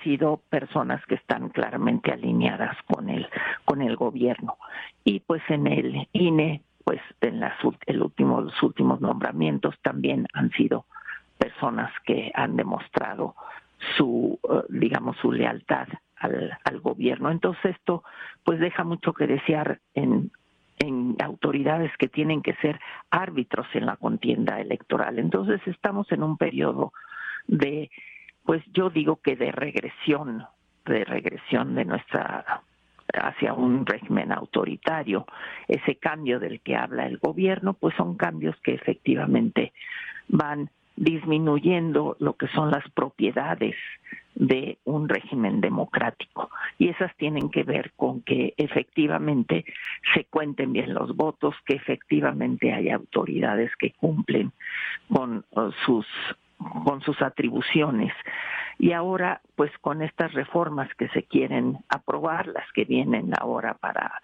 sido personas que están claramente alineadas con el gobierno. Y pues en el INE, pues en los últimos nombramientos también han sido personas que han demostrado su lealtad al gobierno. Entonces esto pues deja mucho que desear en autoridades que tienen que ser árbitros en la contienda electoral. Entonces estamos en un periodo de, pues yo digo que de regresión de nuestra hacia un régimen autoritario. Ese cambio del que habla el gobierno, pues son cambios que efectivamente van disminuyendo lo que son las propiedades de un régimen democrático. Y esas tienen que ver con que efectivamente se cuenten bien los votos, que efectivamente haya autoridades que cumplen con sus atribuciones. Y ahora, pues con estas reformas que se quieren aprobar, las que vienen ahora para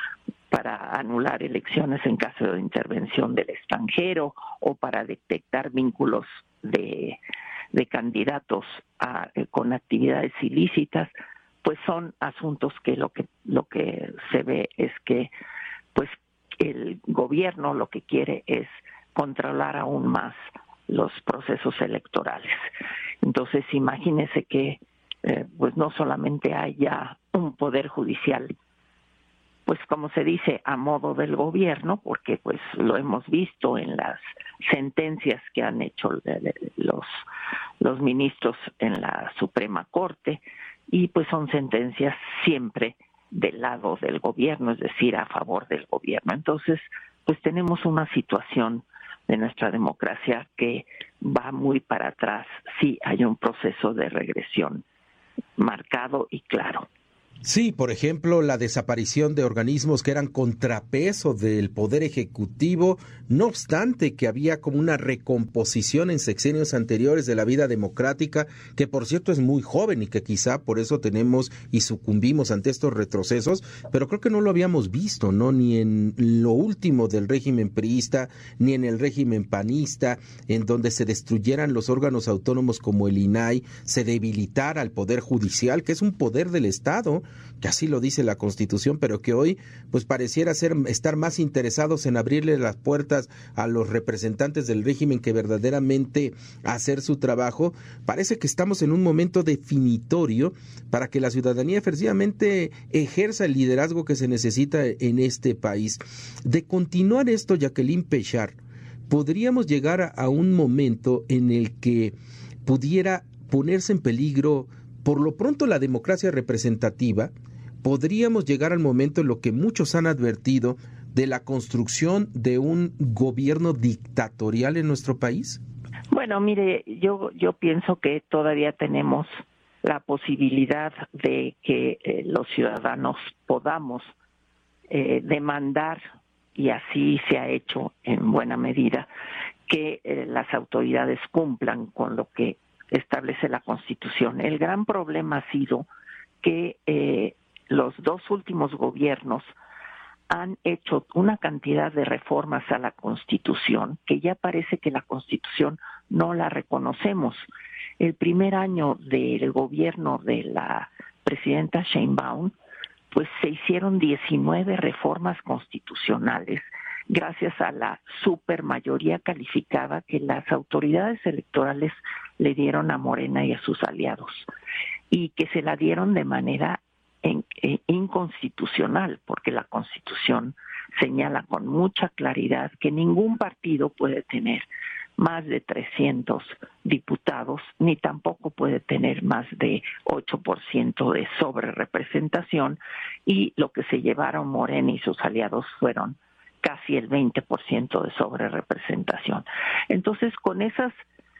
anular elecciones en caso de intervención del extranjero o para detectar vínculos de candidatos con actividades ilícitas, pues son asuntos que lo que se ve es que pues el gobierno lo que quiere es controlar aún más los procesos electorales. Entonces, imagínese que pues no solamente haya un poder judicial, pues como se dice, a modo del gobierno, porque pues lo hemos visto en las sentencias que han hecho los ministros en la Suprema Corte, y pues son sentencias siempre del lado del gobierno, es decir, a favor del gobierno. Entonces, pues tenemos una situación de nuestra democracia que va muy para atrás. Sí, hay un proceso de regresión marcado y claro. Sí, por ejemplo, la desaparición de organismos que eran contrapeso del poder ejecutivo, no obstante que había como una recomposición en sexenios anteriores de la vida democrática, que por cierto es muy joven y que quizá por eso tenemos y sucumbimos ante estos retrocesos, pero creo que no lo habíamos visto, ¿no? Ni en lo último del régimen priista, ni en el régimen panista, en donde se destruyeran los órganos autónomos como el INAI, se debilitara el poder judicial, que es un poder del Estado, que así lo dice la Constitución, pero que hoy pues pareciera estar más interesados en abrirle las puertas a los representantes del régimen que verdaderamente hacer su trabajo. Parece que estamos en un momento definitorio para que la ciudadanía efectivamente ejerza el liderazgo que se necesita en este país. De continuar esto, Jacqueline Pechard, podríamos llegar a un momento en el que pudiera ponerse en peligro por lo pronto la democracia representativa. Podríamos llegar al momento en lo que muchos han advertido de la construcción de un gobierno dictatorial en nuestro país. Bueno, mire, yo pienso que todavía tenemos la posibilidad de que los ciudadanos podamos demandar, y así se ha hecho en buena medida, que las autoridades cumplan con lo que establece la Constitución. El gran problema ha sido que los dos últimos gobiernos han hecho una cantidad de reformas a la Constitución que ya parece que la Constitución no la reconocemos. El primer año del gobierno de la presidenta Sheinbaum, pues se hicieron 19 reformas constitucionales gracias a la supermayoría calificada que las autoridades electorales le dieron a Morena y a sus aliados, y que se la dieron de manera inconstitucional, porque la Constitución señala con mucha claridad que ningún partido puede tener más de 300 diputados, ni tampoco puede tener más de 8% de sobrerepresentación, y lo que se llevaron Morena y sus aliados fueron casi el 20% de sobrerepresentación. Entonces, con esas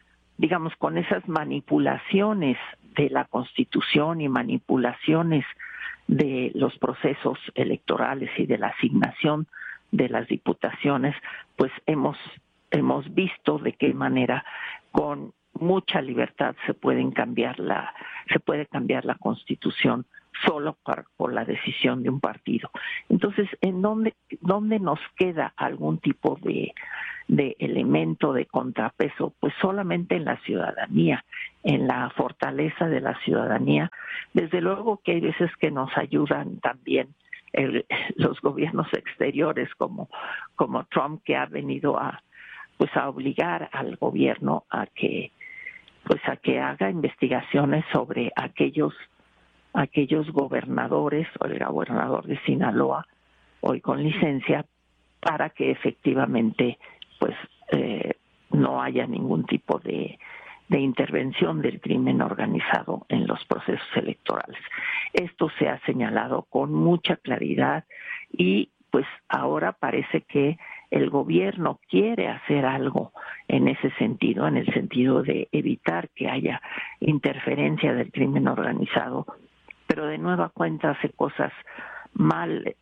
manipulaciones de la Constitución y manipulaciones de los procesos electorales y de la asignación de las diputaciones, pues hemos visto de qué manera con mucha libertad se puede cambiar la Constitución solo por la decisión de un partido. Entonces, ¿en dónde nos queda algún tipo de elemento de contrapeso? Pues solamente en la ciudadanía, en la fortaleza de la ciudadanía. Desde luego que hay veces que nos ayudan también los gobiernos exteriores como Trump, que ha venido a obligar al gobierno a que haga investigaciones sobre aquellos gobernadores, o el gobernador de Sinaloa, hoy con licencia, para que efectivamente no haya ningún tipo de intervención del crimen organizado en los procesos electorales. Esto se ha señalado con mucha claridad y pues ahora parece que el gobierno quiere hacer algo en ese sentido, en el sentido de evitar que haya interferencia del crimen organizado, pero de nueva cuenta hace cosas mal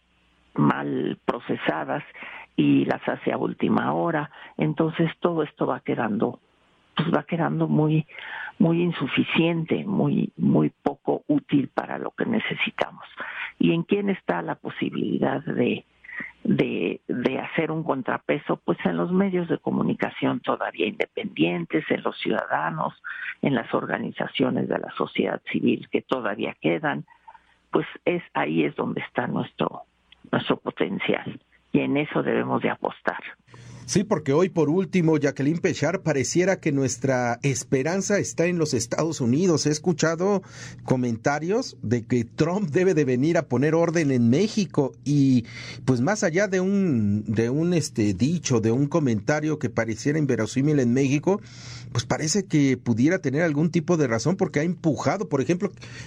procesadas y las hace a última hora. Entonces todo esto va quedando muy insuficiente, muy poco útil para lo que necesitamos. ¿Y en quién está la posibilidad de hacer un contrapeso? Pues en los medios de comunicación todavía independientes, en los ciudadanos, en las organizaciones de la sociedad civil que todavía quedan. Pues ahí es donde está nuestro potencial, y en eso debemos de apostar. Sí, porque hoy por último, Jacqueline Pechard, pareciera que nuestra esperanza está en los Estados Unidos. He escuchado comentarios de que Trump debe de venir a poner orden en México, y pues más allá de un dicho, de un comentario que pareciera inverosímil en México, pues parece que pudiera tener algún tipo de razón, porque ha empujado, por ejemplo,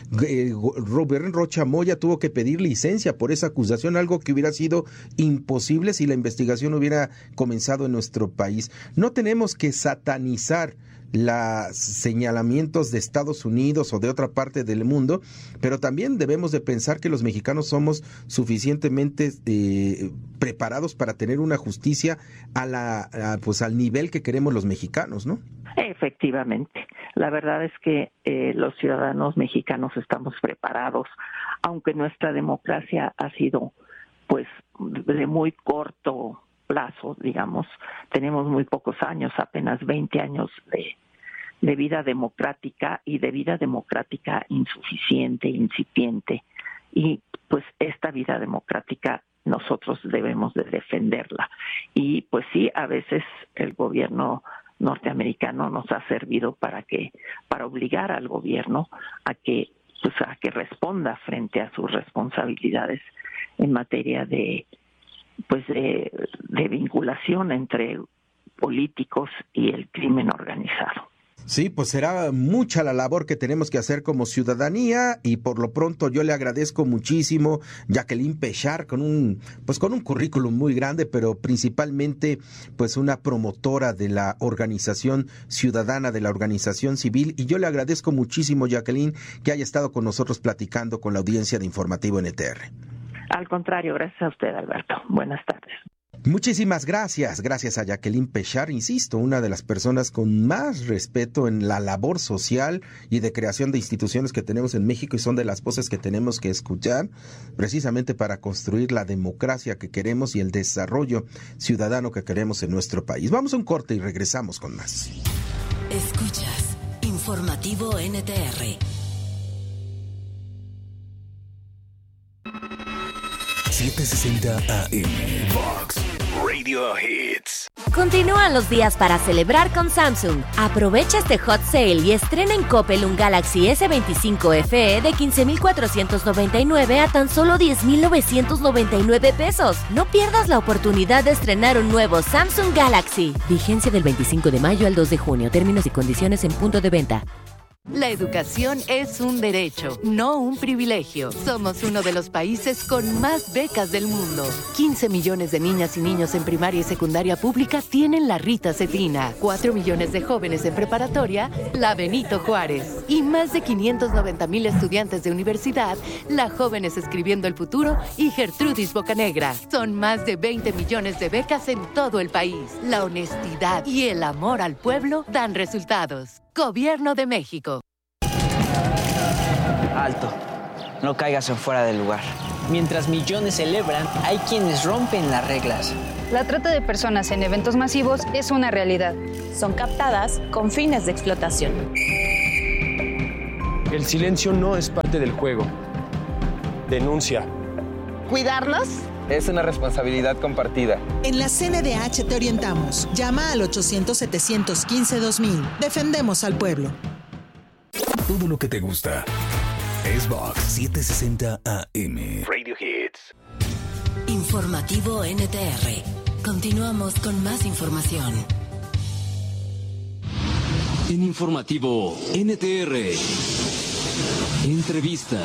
Rubén Rocha Moya tuvo que pedir licencia por esa acusación, algo que hubiera sido imposible si la investigación hubiera comenzado en nuestro país. No tenemos que satanizar los señalamientos de Estados Unidos o de otra parte del mundo, pero también debemos de pensar que los mexicanos somos suficientemente preparados para tener una justicia al nivel que queremos los mexicanos, ¿no? Efectivamente, la verdad es que los ciudadanos mexicanos estamos preparados, aunque nuestra democracia ha sido pues de muy corto plazo, digamos. Tenemos muy pocos años, apenas 20 años de vida democrática, y de vida democrática insuficiente, incipiente, y pues esta vida democrática nosotros debemos de defenderla. Y pues sí, a veces el gobierno norteamericano nos ha servido para obligar al gobierno a que responda frente a sus responsabilidades en materia de vinculación entre políticos y el crimen organizado. Sí, pues será mucha la labor que tenemos que hacer como ciudadanía, y por lo pronto yo le agradezco muchísimo, Jacqueline Pechard, con un currículum muy grande, pero principalmente pues una promotora de la organización ciudadana, de la organización civil, y yo le agradezco muchísimo, Jacqueline, que haya estado con nosotros platicando con la audiencia de Informativo NTR. Al contrario, gracias a usted, Alberto. Buenas tardes. Muchísimas gracias. Gracias a Jacqueline Pechard, insisto, una de las personas con más respeto en la labor social y de creación de instituciones que tenemos en México, y son de las voces que tenemos que escuchar precisamente para construir la democracia que queremos y el desarrollo ciudadano que queremos en nuestro país. Vamos a un corte y regresamos con más. Escuchas Informativo NTR. 760 AM. Vox Radio Hits. Continúan los días para celebrar con Samsung. Aprovecha este hot sale y estrena en Coppel un Galaxy S25 FE de 15,499 a tan solo 10,999 pesos. No pierdas la oportunidad de estrenar un nuevo Samsung Galaxy. Vigencia del 25 de mayo al 2 de junio. Términos y condiciones en punto de venta. La educación es un derecho, no un privilegio. Somos uno de los países con más becas del mundo. 15 millones de niñas y niños en primaria y secundaria pública tienen la Rita Cetina. 4 millones de jóvenes en preparatoria, la Benito Juárez. Y más de 590,000 estudiantes de universidad, la Jóvenes Escribiendo el Futuro y Gertrudis Bocanegra. Son más de 20 millones de becas en todo el país. La honestidad y el amor al pueblo dan resultados. Gobierno de México. Alto. no caigas en fuera de lugar. Mientras millones celebran, hay quienes rompen las reglas. La trata de personas en eventos masivos es una realidad. Son captadas con fines de explotación. El silencio no es parte del juego. Denuncia. ¿Cuidarnos? Es una responsabilidad compartida. En la CNDH te orientamos. Llama al 800-715-2000. Defendemos al pueblo. Todo lo que te gusta es Vox 760 AM. Radio Hits. Informativo NTR. Continuamos con más información. En Informativo NTR. Entrevista.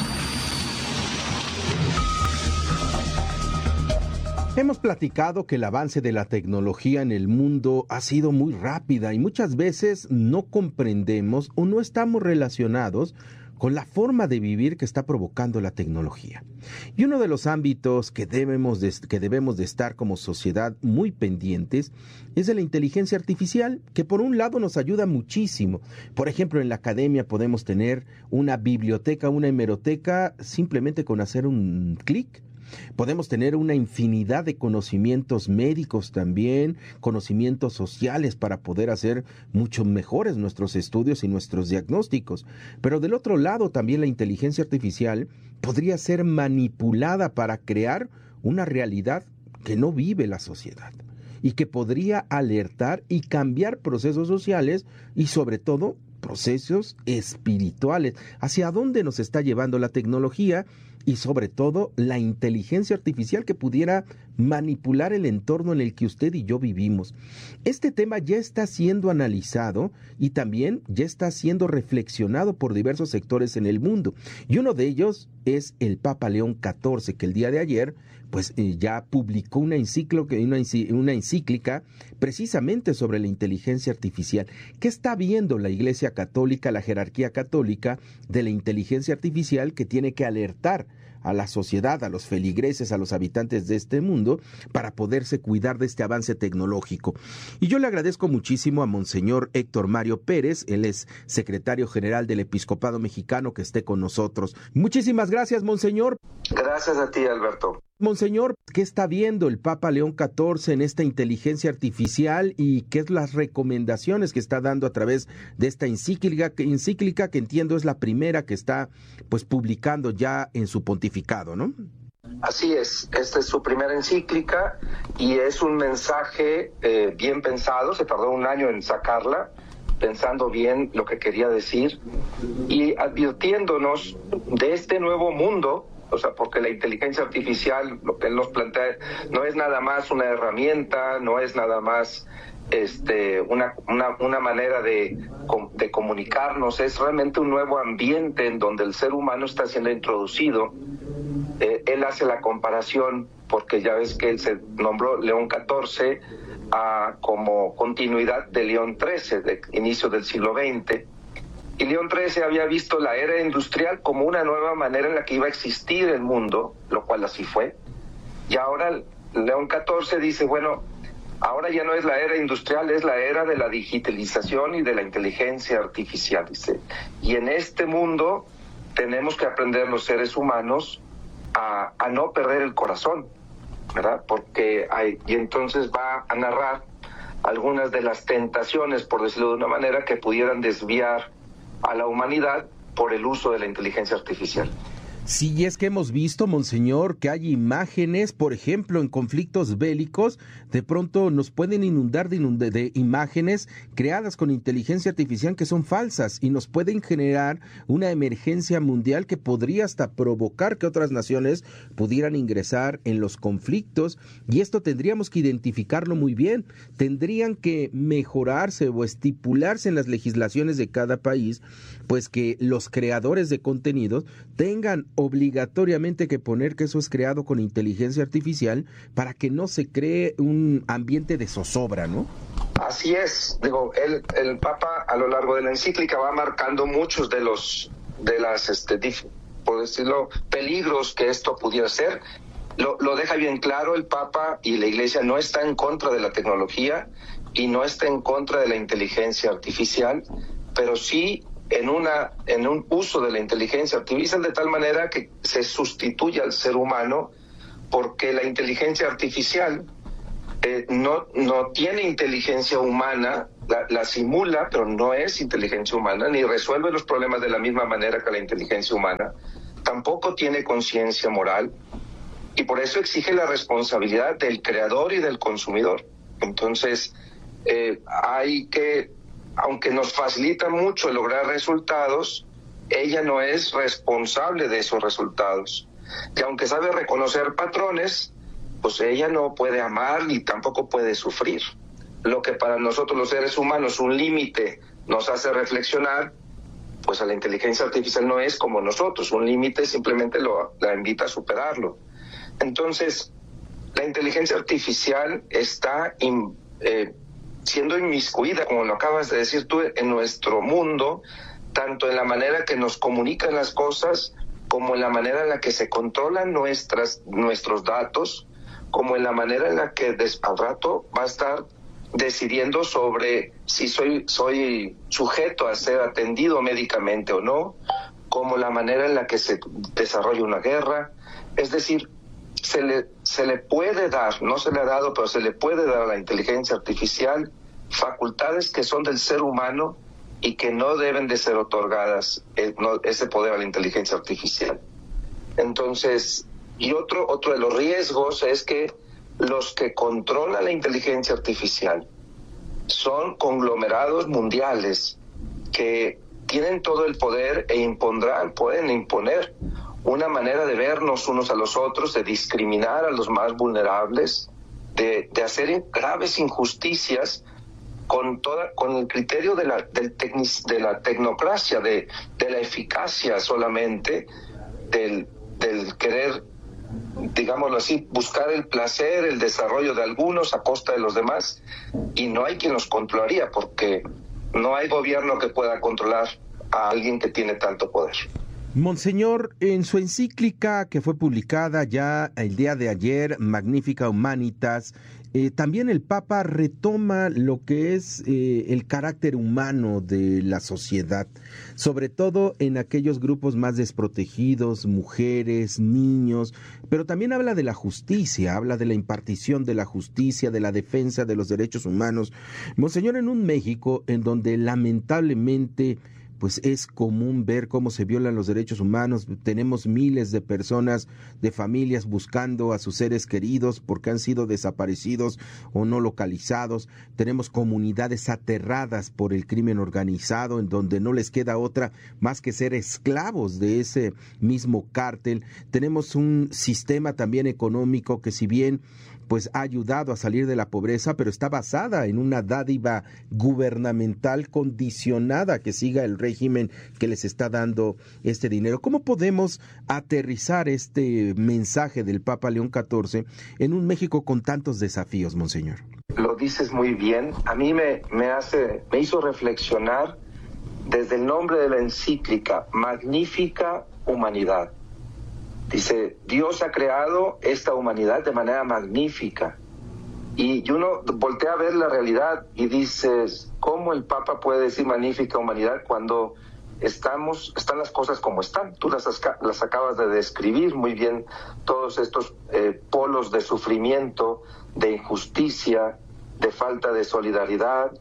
Hemos platicado que el avance de la tecnología en el mundo ha sido muy rápida y muchas veces no comprendemos o no estamos relacionados con la forma de vivir que está provocando la tecnología. Y uno de los ámbitos que debemos de estar como sociedad muy pendientes es de la inteligencia artificial, que por un lado nos ayuda muchísimo. Por ejemplo, en la academia podemos tener una biblioteca, una hemeroteca, simplemente con hacer un clic. Podemos tener una infinidad de conocimientos médicos también, conocimientos sociales para poder hacer mucho mejores nuestros estudios y nuestros diagnósticos. Pero del otro lado también la inteligencia artificial podría ser manipulada para crear una realidad que no vive la sociedad y que podría alertar y cambiar procesos sociales y sobre todo procesos espirituales. ¿Hacia dónde nos está llevando la tecnología? Y sobre todo la inteligencia artificial que pudiera manipular el entorno en el que usted y yo vivimos. Este tema ya está siendo analizado y también ya está siendo reflexionado por diversos sectores en el mundo. Y uno de ellos es el Papa León XIV, que el día de ayer ya publicó una encíclica precisamente sobre la inteligencia artificial. ¿Qué está viendo la Iglesia Católica, la jerarquía católica de la inteligencia artificial que tiene que alertar a la sociedad, a los feligreses, a los habitantes de este mundo, para poderse cuidar de este avance tecnológico? Y yo le agradezco muchísimo a Monseñor Héctor Mario Pérez, él es secretario general del Episcopado Mexicano, que esté con nosotros. Muchísimas gracias, Monseñor. Gracias a ti, Alberto. Monseñor, ¿qué está viendo el Papa León XIV en esta inteligencia artificial y qué es las recomendaciones que está dando a través de esta encíclica que entiendo es la primera que está publicando ya en su pontificado, ¿no? Así es, esta es su primera encíclica y es un mensaje bien pensado, se tardó un año en sacarla, pensando bien lo que quería decir y advirtiéndonos de este nuevo mundo. O sea, porque la inteligencia artificial, lo que él nos plantea, no es nada más una herramienta, no es nada más una manera de comunicarnos, es realmente un nuevo ambiente en donde el ser humano está siendo introducido. Él hace la comparación, porque ya ves que él se nombró León XIV como continuidad de León XIII, de inicio del siglo XX. Y León XIII había visto la era industrial como una nueva manera en la que iba a existir el mundo, lo cual así fue. Y ahora León XIV dice, bueno, ahora ya no es la era industrial, es la era de la digitalización y de la inteligencia artificial, dice. Y en este mundo tenemos que aprender los seres humanos a no perder el corazón, ¿verdad? Y entonces va a narrar algunas de las tentaciones, por decirlo de una manera, que pudieran desviar a la humanidad por el uso de la inteligencia artificial. Sí, y es que hemos visto, Monseñor, que hay imágenes, por ejemplo, en conflictos bélicos, de pronto nos pueden inundar de imágenes creadas con inteligencia artificial que son falsas y nos pueden generar una emergencia mundial que podría hasta provocar que otras naciones pudieran ingresar en los conflictos, y esto tendríamos que identificarlo muy bien. Tendrían que mejorarse o estipularse en las legislaciones de cada país, pues que los creadores de contenidos tengan obligatoriamente que poner que eso es creado con inteligencia artificial para que no se cree un ambiente de zozobra, ¿no? Así es, el Papa a lo largo de la encíclica va marcando muchos de las por decirlo, peligros que esto pudiera ser. Lo deja bien claro el Papa, y la Iglesia no está en contra de la tecnología y no está en contra de la inteligencia artificial, pero sí en un uso de la inteligencia artificial de tal manera que se sustituye al ser humano, porque la inteligencia artificial no tiene inteligencia humana, la simula, pero no es inteligencia humana, ni resuelve los problemas de la misma manera que la inteligencia humana, tampoco tiene conciencia moral, y por eso exige la responsabilidad del creador y del consumidor. Entonces, aunque nos facilita mucho lograr resultados, ella no es responsable de esos resultados. Y aunque sabe reconocer patrones, pues ella no puede amar ni tampoco puede sufrir. Lo que para nosotros los seres humanos un límite nos hace reflexionar, pues a la inteligencia artificial no es como nosotros. Un límite simplemente la invita a superarlo. Entonces, la inteligencia artificial está siendo inmiscuida, como lo acabas de decir tú, en nuestro mundo, tanto en la manera que nos comunican las cosas, como en la manera en la que se controlan nuestros datos, como en la manera en la que al rato va a estar decidiendo sobre si soy sujeto a ser atendido médicamente o no, como la manera en la que se desarrolla una guerra. Es decir, se le puede dar, no se le ha dado, pero se le puede dar a la inteligencia artificial facultades que son del ser humano y que no deben de ser otorgadas ese poder a la inteligencia artificial. Entonces, y otro de los riesgos es que los que controlan la inteligencia artificial son conglomerados mundiales que tienen todo el poder pueden imponer una manera de vernos unos a los otros, de discriminar a los más vulnerables, de hacer graves injusticias con el criterio de la tecnocracia, de la eficacia solamente, del querer, digámoslo así, buscar el placer, el desarrollo de algunos a costa de los demás, y no hay quien los controlaría, porque no hay gobierno que pueda controlar a alguien que tiene tanto poder. Monseñor, en su encíclica que fue publicada ya el día de ayer, Magnificat Humanitas, también el Papa retoma lo que es el carácter humano de la sociedad, sobre todo en aquellos grupos más desprotegidos, mujeres, niños, pero también habla de la justicia, habla de la impartición de la justicia, de la defensa de los derechos humanos. Monseñor, en un México en donde lamentablemente pues es común ver cómo se violan los derechos humanos. Tenemos miles de personas, de familias buscando a sus seres queridos porque han sido desaparecidos o no localizados. Tenemos comunidades aterradas por el crimen organizado, en donde no les queda otra más que ser esclavos de ese mismo cártel. Tenemos un sistema también económico que, si bien pues ha ayudado a salir de la pobreza, pero está basada en una dádiva gubernamental condicionada que siga el régimen que les está dando este dinero. ¿Cómo podemos aterrizar este mensaje del Papa León XIV en un México con tantos desafíos, Monseñor? Lo dices muy bien. A mí me hizo reflexionar desde el nombre de la encíclica, Magnificat Humanidad. Dice, Dios ha creado esta humanidad de manera magnífica. Y uno voltea a ver la realidad y dices, ¿cómo el Papa puede decir magnífica humanidad cuando están las cosas como están? Tú las acabas de describir muy bien, todos estos polos de sufrimiento, de injusticia, de falta de solidaridad,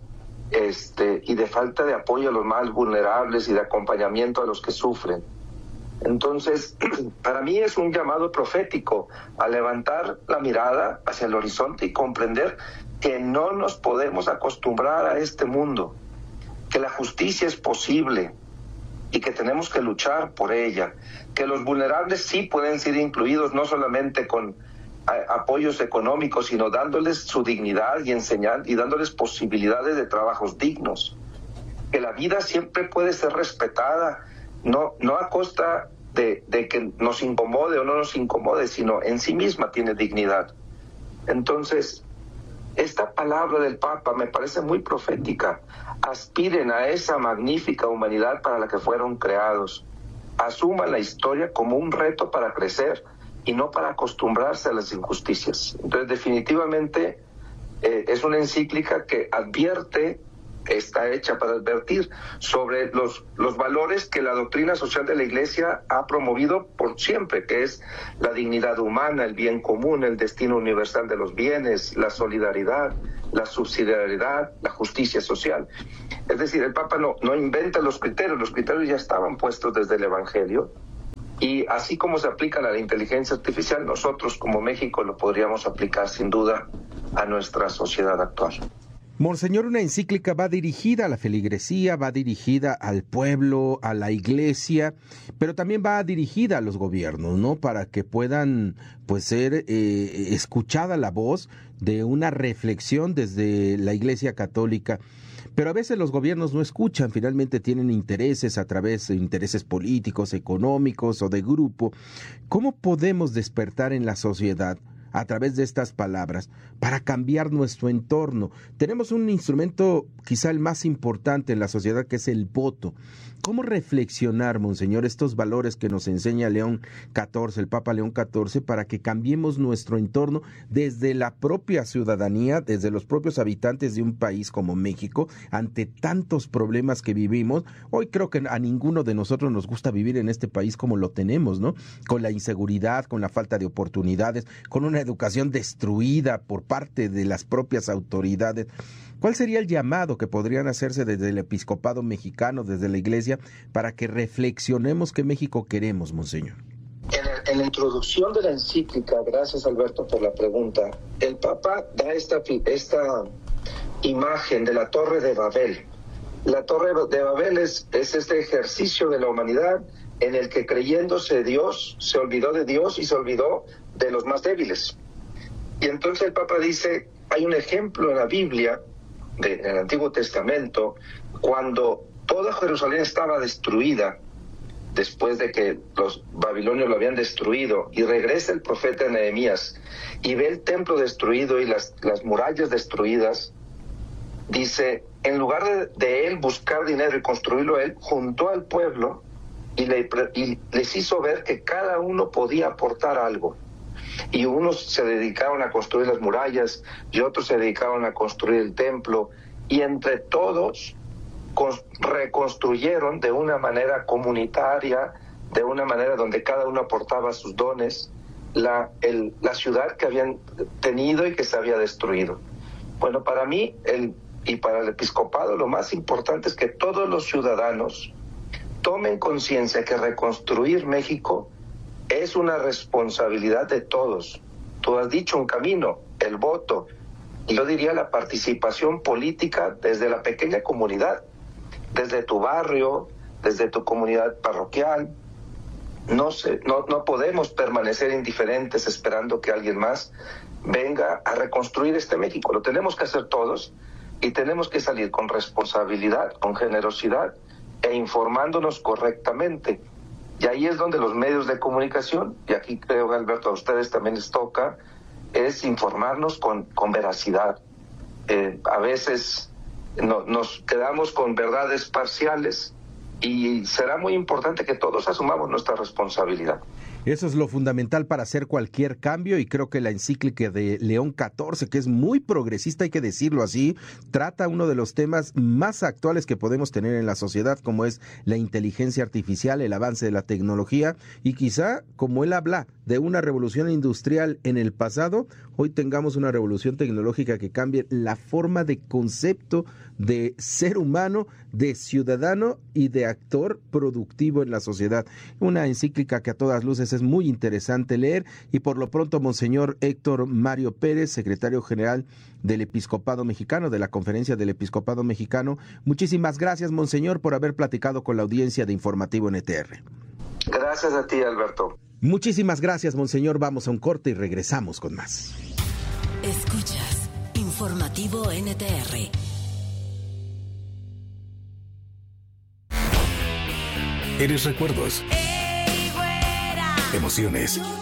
y de falta de apoyo a los más vulnerables y de acompañamiento a los que sufren. Entonces, para mí es un llamado profético a levantar la mirada hacia el horizonte y comprender que no nos podemos acostumbrar a este mundo, que la justicia es posible y que tenemos que luchar por ella, que los vulnerables sí pueden ser incluidos no solamente con apoyos económicos, sino dándoles su dignidad y dándoles posibilidades de trabajos dignos, que la vida siempre puede ser respetada, no a costa de que nos incomode o no nos incomode, sino en sí misma tiene dignidad. Entonces, esta palabra del Papa me parece muy profética. Aspiren a esa magnífica humanidad para la que fueron creados. Asuman la historia como un reto para crecer y no para acostumbrarse a las injusticias. Entonces, definitivamente, es una encíclica que advierte está hecha para advertir sobre los valores que la doctrina social de la Iglesia ha promovido por siempre, que es la dignidad humana, el bien común, el destino universal de los bienes, la solidaridad, la subsidiariedad, la justicia social. Es decir, el Papa no inventa los criterios ya estaban puestos desde el Evangelio, y así como se aplican a la inteligencia artificial, nosotros como México lo podríamos aplicar sin duda a nuestra sociedad actual. Monseñor, una encíclica va dirigida a la feligresía, va dirigida al pueblo, a la iglesia, pero también va dirigida a los gobiernos, ¿no? Para que puedan, pues, ser escuchada la voz de una reflexión desde la Iglesia Católica. Pero a veces los gobiernos no escuchan, finalmente tienen intereses a través de intereses políticos, económicos o de grupo. ¿Cómo podemos despertar en la sociedad a través de estas palabras para cambiar nuestro entorno? Tenemos un instrumento quizá el más importante en la sociedad, que es el voto. ¿Cómo reflexionar, Monseñor, estos valores que nos enseña León XIV, el Papa León XIV, para que cambiemos nuestro entorno desde la propia ciudadanía, desde los propios habitantes de un país como México, ante tantos problemas que vivimos? Hoy creo que a ninguno de nosotros nos gusta vivir en este país como lo tenemos, ¿no? Con la inseguridad, con la falta de oportunidades, con una educación destruida por parte de las propias autoridades. ¿Cuál sería el llamado que podrían hacerse desde el episcopado mexicano, desde la Iglesia, para que reflexionemos qué México queremos, Monseñor? En la introducción de la encíclica, gracias Alberto por la pregunta, el Papa da esta imagen de la Torre de Babel. La Torre de Babel es este ejercicio de la humanidad en el que, creyéndose Dios, se olvidó de Dios y se olvidó de los más débiles. Y entonces el Papa dice, hay un ejemplo en la Biblia, en el Antiguo Testamento, cuando toda Jerusalén estaba destruida, después de que los babilonios lo habían destruido, y regresa el profeta Nehemías y ve el templo destruido y las murallas destruidas, dice, en lugar de él buscar dinero y construirlo él, juntó al pueblo y les hizo ver que cada uno podía aportar algo. Y unos se dedicaron a construir las murallas y otros se dedicaron a construir el templo, y entre todos reconstruyeron de una manera comunitaria, de una manera donde cada uno aportaba sus dones, la ciudad que habían tenido y que se había destruido. Bueno, para mí y para el episcopado lo más importante es que todos los ciudadanos tomen conciencia que reconstruir México es una responsabilidad de todos. Tú has dicho un camino, el voto. Yo diría la participación política desde la pequeña comunidad, desde tu barrio, desde tu comunidad parroquial. No podemos permanecer indiferentes esperando que alguien más venga a reconstruir este México. Lo tenemos que hacer todos y tenemos que salir con responsabilidad, con generosidad e informándonos correctamente. Y ahí es donde los medios de comunicación, y aquí creo, Alberto, a ustedes también les toca, es informarnos con veracidad. A veces nos quedamos con verdades parciales y será muy importante que todos asumamos nuestra responsabilidad. Eso es lo fundamental para hacer cualquier cambio, y creo que la encíclica de León XIV, que es muy progresista, hay que decirlo así, trata uno de los temas más actuales que podemos tener en la sociedad, como es la inteligencia artificial, el avance de la tecnología, y quizá, como él habla de una revolución industrial en el pasado, hoy tengamos una revolución tecnológica que cambie la forma de concepto de ser humano, de ciudadano y de actor productivo en la sociedad. Una encíclica que a todas luces es muy interesante leer, y por lo pronto, Monseñor Héctor Mario Pérez, secretario general del Episcopado Mexicano, de la Conferencia del Episcopado Mexicano, muchísimas gracias, Monseñor, por haber platicado con la audiencia de Informativo NTR. Gracias a ti, Alberto. Muchísimas gracias, Monseñor. Vamos a un corte y regresamos con más. Escuchas Informativo NTR. ¿Eres recuerdos? Emociones.